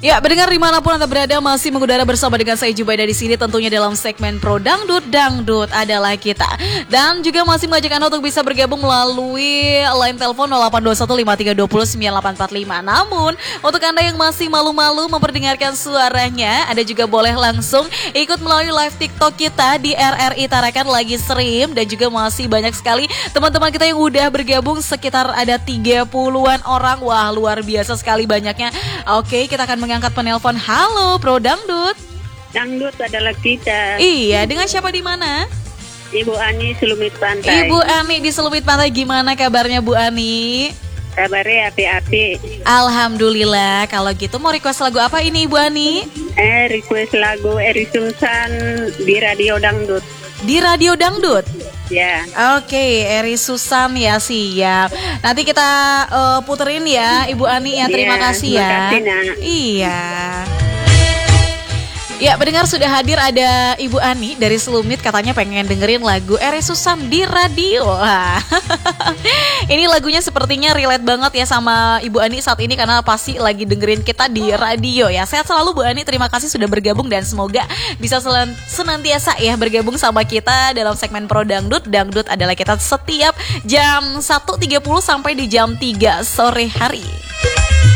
Ya, pendengar dimanapun Anda berada masih mengudara bersama dengan saya Jubaida di sini tentunya dalam segmen Pro Dangdut, Dangdut adalah kita. Dan juga masih mengajak Anda untuk bisa bergabung melalui line telepon 082153209845. Namun, untuk Anda yang masih malu-malu memperdengarkan suaranya, Anda juga boleh langsung ikut melalui live TikTok kita di RRI Tarakan lagi stream. Dan juga masih banyak sekali teman-teman kita yang udah bergabung, sekitar ada 30-an orang. Wah, luar biasa sekali banyaknya. Oke, kita akan angkat penelpon. Halo, Pro Dangdut. Dangdut adalah kita. Iya, dengan siapa di mana? Ibu Ani, Selumit Pantai. Ibu Ani di Selumit Pantai, gimana kabarnya Bu Ani? Kabarnya api-api. Alhamdulillah. Kalau gitu mau request lagu apa ini Ibu Ani? Request lagu Eri Susan di Radio Dangdut. Di Radio Dangdut? Ya. Oke, Eri Susan ya, siap. Nanti kita puterin ya Ibu Ani ya. Terima kasih ya. Terima kasih, Nak. Iya. Ya, pendengar sudah hadir ada Ibu Ani dari Selumit, katanya pengen dengerin lagu Eri Susan di radio. Wah. Ini lagunya sepertinya relate banget ya sama Ibu Ani saat ini karena pasti lagi dengerin kita di radio ya. Sehat selalu Bu Ani, terima kasih sudah bergabung dan semoga bisa senantiasa ya bergabung sama kita dalam segmen Pro Dangdut. Dangdut adalah kita setiap jam 1.30 sampai di jam 3 sore hari.